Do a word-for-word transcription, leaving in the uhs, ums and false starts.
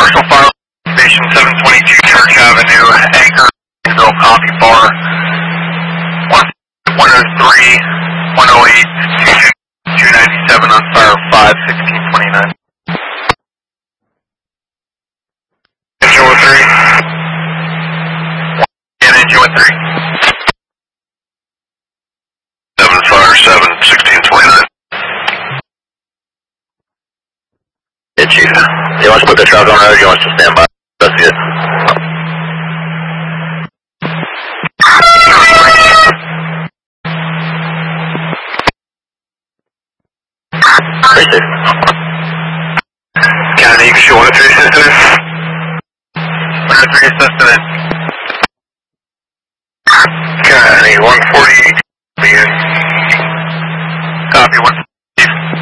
Commercial Fire Station seven twenty-two Church Avenue, Anchor, Bill Coffee Bar, one oh three, one oh eight, two ninety-seven on fire five sixteen twenty-nine. Engine one three. And engine one three. seven fire seven sixteen twenty-nine. Yeah, Chief. Do you want to put the truck on road or do you want us to stand by? That's it. Appreciate it. County, you can show one oh three assistant. one oh three assistant.